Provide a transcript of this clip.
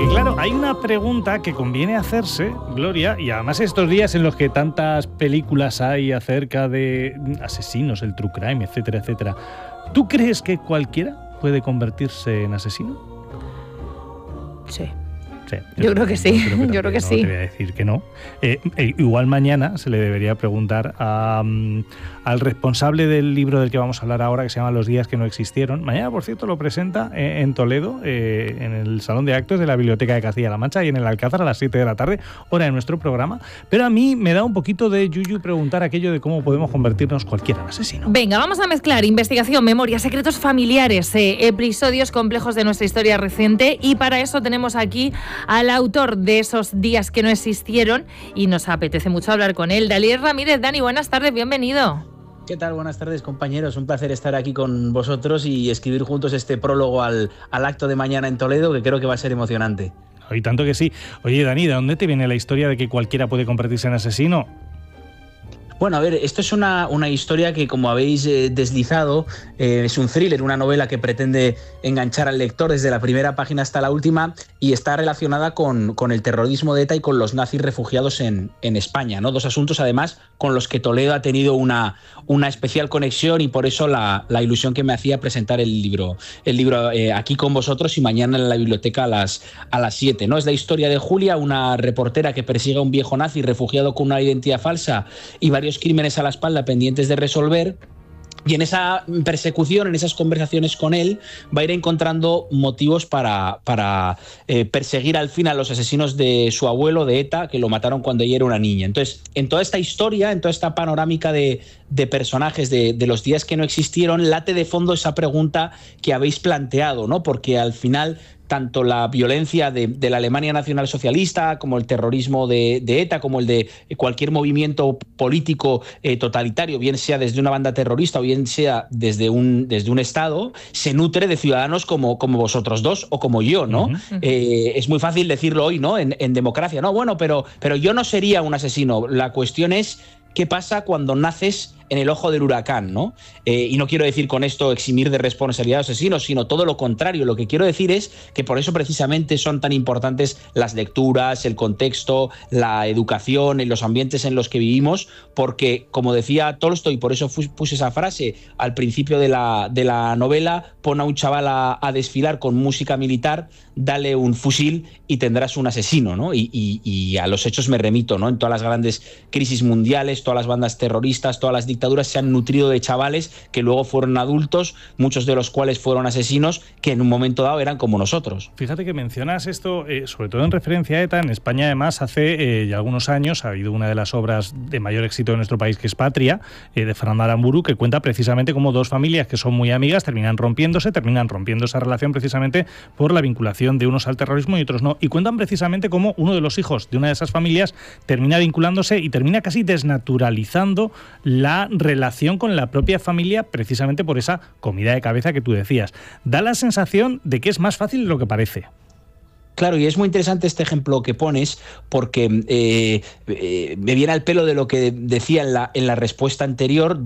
Porque claro, hay una pregunta que conviene hacerse, Gloria, y además estos días en los que tantas películas hay acerca de asesinos, el true crime, etcétera, etcétera. ¿Tú crees que cualquiera puede convertirse en asesino? Sí. Sí, yo creo que sí, yo creo que sí. No te voy a decir que no. Igual mañana se le debería preguntar al responsable del libro del que vamos a hablar ahora, que se llama Los días que no existieron. Mañana, por cierto, lo presenta en Toledo, en el Salón de Actos de la Biblioteca de Castilla-La Mancha y en el Alcázar a las 7 de la tarde, hora de nuestro programa. Pero a mí me da un poquito de yuyu preguntar aquello de cómo podemos convertirnos cualquiera en asesino. Venga, vamos a mezclar investigación, memoria, secretos familiares, episodios complejos de nuestra historia reciente, y para eso tenemos aquí al autor de esos días que no existieron y nos apetece mucho hablar con él. Daniel Ramírez. Dani, buenas tardes, bienvenido. ¿Qué tal? Buenas tardes, compañeros. Un placer estar aquí con vosotros y escribir juntos este prólogo al acto de mañana en Toledo, que creo que va a ser emocionante. Y tanto que sí. Oye, Dani, ¿de dónde te viene la historia de que cualquiera puede convertirse en asesino? Bueno, a ver, esto es una historia que, como habéis deslizado, es un thriller, una novela que pretende enganchar al lector desde la primera página hasta la última, y está relacionada con el terrorismo de ETA y con los nazis refugiados en España, ¿no? Dos asuntos, además, con los que Toledo ha tenido una especial conexión, y por eso la ilusión que me hacía presentar el libro aquí con vosotros y mañana en la biblioteca a las 7, ¿no? Es la historia de Julia, una reportera que persigue a un viejo nazi refugiado con una identidad falsa y varios crímenes a la espalda pendientes de resolver. Y en esa persecución, en esas conversaciones con él, va a ir encontrando motivos para perseguir al fin a los asesinos de su abuelo, de ETA, que lo mataron cuando ella era una niña. Entonces, en toda esta historia, en toda esta panorámica de personajes de los días que no existieron, late de fondo esa pregunta que habéis planteado, ¿no? Porque al final, tanto la violencia de la Alemania nacionalsocialista, como el terrorismo de ETA, como el de cualquier movimiento político totalitario, bien sea desde una banda terrorista o bien sea desde un Estado, se nutre de ciudadanos como vosotros dos o como yo, ¿no? Uh-huh. Es muy fácil decirlo hoy, ¿no? En democracia, ¿no? Bueno, pero yo no sería un asesino. La cuestión es qué pasa cuando naces en el ojo del huracán, ¿no? Y no quiero decir con esto eximir de responsabilidad a los asesinos, sino todo lo contrario. Lo que quiero decir es que por eso precisamente son tan importantes las lecturas, el contexto, la educación, en los ambientes en los que vivimos, porque, como decía Tolstoy, por eso puse esa frase al principio de la novela: pon a un chaval a desfilar con música militar, dale un fusil y tendrás un asesino, ¿no? Y a los hechos me remito, ¿no? En todas las grandes crisis mundiales, todas las bandas terroristas, todas las dictaduras se han nutrido de chavales que luego fueron adultos, muchos de los cuales fueron asesinos, que en un momento dado eran como nosotros. Fíjate que mencionas esto, sobre todo en referencia a ETA. En España, además, hace ya algunos años ha habido una de las obras de mayor éxito de nuestro país, que es Patria, de Fernando Aramburu, que cuenta precisamente cómo dos familias que son muy amigas terminan rompiendo esa relación precisamente por la vinculación de unos al terrorismo y otros no. Y cuentan precisamente cómo uno de los hijos de una de esas familias termina vinculándose y termina casi desnaturalizando la relación con la propia familia, precisamente por esa comida de cabeza que tú decías. Da la sensación de que es más fácil de lo que parece. Claro, y es muy interesante este ejemplo que pones, porque me viene al pelo de lo que decía en la respuesta anterior.